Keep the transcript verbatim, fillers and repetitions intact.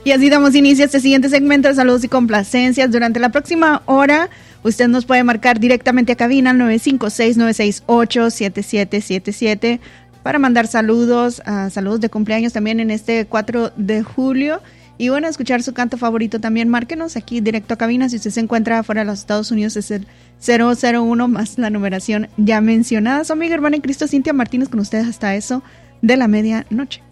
Y así damos inicio a este siguiente segmento de saludos y complacencias. Durante la próxima hora, usted nos puede marcar directamente a cabina al nueve cinco seis, nueve seis ocho, siete siete siete siete para mandar saludos, uh, saludos de cumpleaños también en este cuatro de julio. Y bueno, escuchar su canto favorito también, márquenos aquí directo a cabina. Si usted se encuentra fuera de los Estados Unidos, es el cero cero uno más la numeración ya mencionada. Su amiga hermana en Cristo, Cintia Martínez, con ustedes hasta eso de la medianoche.